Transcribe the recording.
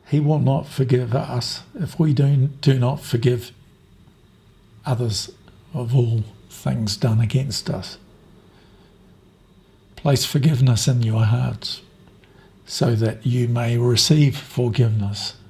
He will not forgive us if we do not forgive others of all things done against us. Place forgiveness in your hearts so that you may receive forgiveness